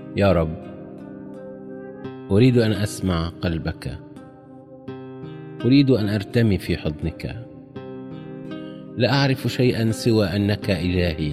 يا رب، أريد أن أسمع قلبك، أريد أن أرتمي في حضنك. لا أعرف شيئا سوى أنك إلهي،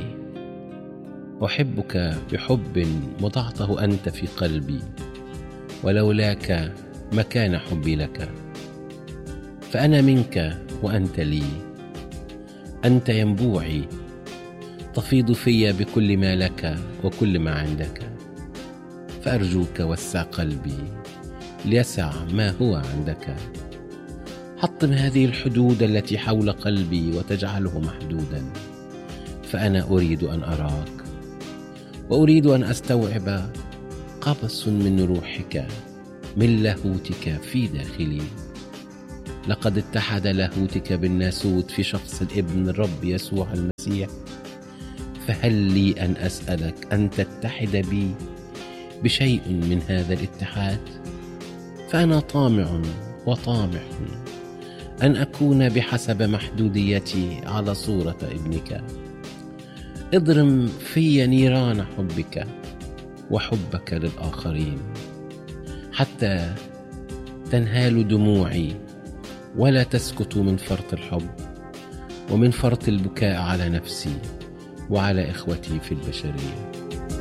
أحبك بحب وضعته أنت في قلبي، ولولاك ما كان حبي لك. فأنا منك وأنت لي، أنت ينبوعي، تفيض في بكل ما لك وكل ما عندك. فأرجوك وسع قلبي ليسع ما هو عندك. حطم هذه الحدود التي حول قلبي وتجعله محدودا، فأنا أريد أن أراك، وأريد أن أستوعب قبس من روحك، من لاهوتك في داخلي. لقد اتحد لاهوتك بالناسوت في شخص الابن الرب يسوع المسيح، فهل لي أن أسألك أن تتحد بي بشيء من هذا الاتحاد؟ فأنا طامع وطامح أن أكون بحسب محدوديتي على صورة ابنك. اضرم في نيران حبك وحبك للآخرين، حتى تنهال دموعي ولا تسكت من فرط الحب ومن فرط البكاء على نفسي وعلى إخوتي في البشرية.